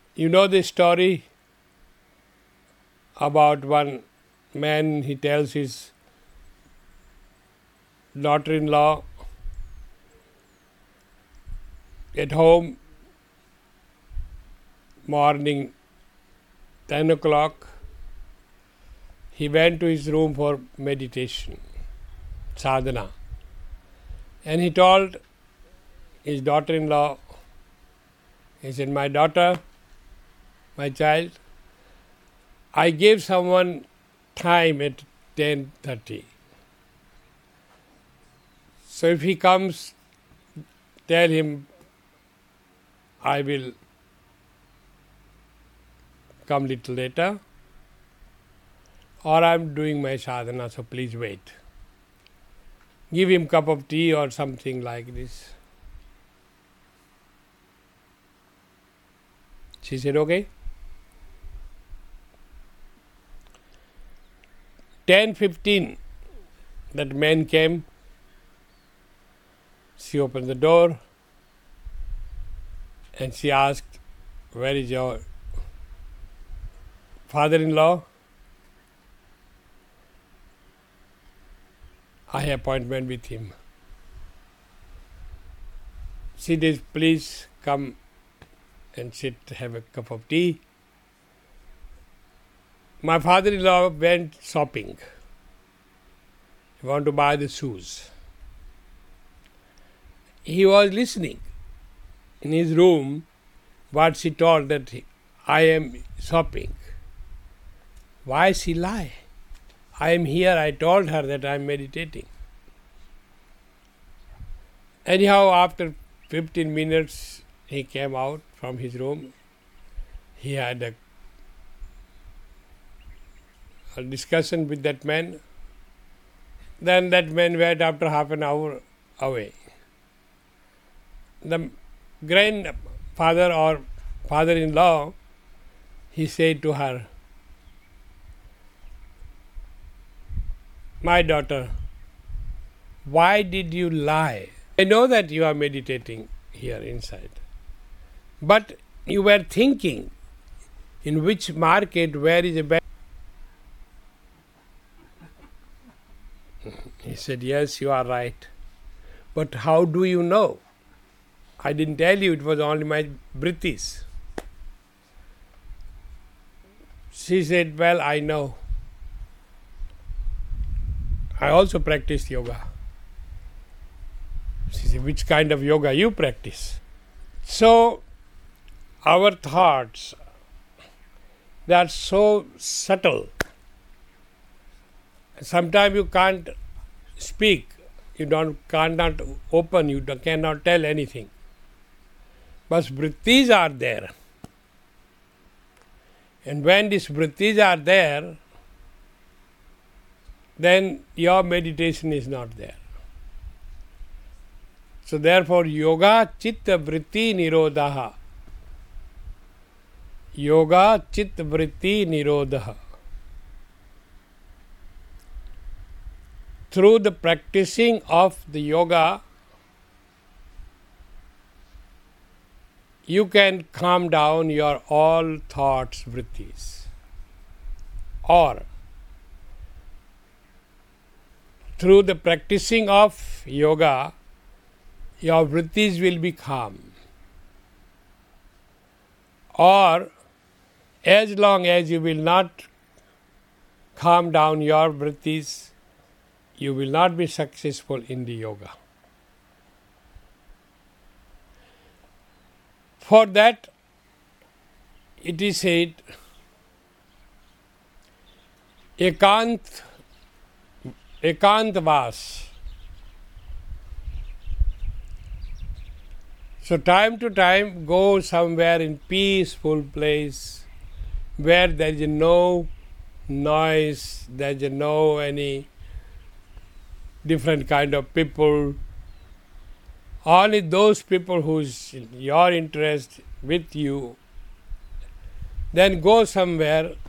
You know the story about one man, he tells his daughter-in-law at home, morning 10 o'clock, he went to his room for meditation, sadhana. And he told his daughter-in-law, he said, my daughter, my child, I gave someone time at 10:30. So if he comes, tell him, I will come little later, or I am doing my sadhana, so please wait. Give him cup of tea or something like this. She said, okay. 10:15, that man came. She opened the door and she asked, where is your father-in-law? I have appointment with him. She did, please come and sit, have a cup of tea. My father-in-law went shopping. He wanted to buy the shoes. He was listening in his room what she told, that I am shopping. Why she lie? I am here, I told her that I am meditating. Anyhow, after 15 minutes, he came out from his room. He had a discussion with that man. Then that man went after half an hour away. The grandfather or father-in-law, he said to her, my daughter, why did you lie? I know that you are meditating here inside, but you were thinking in which market, where is a best. He said, yes, you are right. But how do you know? I didn't tell you, it was only my vrittis. She said, well, I know. I also practice yoga. She said, which kind of yoga you practice? So, our thoughts, they are so subtle. Sometimes you can't speak, you cannot open, you cannot tell anything. But vrittis are there. And when these vrittis are there, then your meditation is not there. So therefore, yoga chitta vritti nirodha. Yoga chitta vritti nirodha. Through the practicing of the yoga, you can calm down your all thoughts, vrittis. Or through the practicing of yoga, your vrittis will be calm. Or as long as you will not calm down your vrittis, you will not be successful in the yoga. For that, it is said, ekantavas. So time to time, go somewhere in peaceful place where there is no noise, there is no any different kind of people. Only those people whose your interest with you. Then go somewhere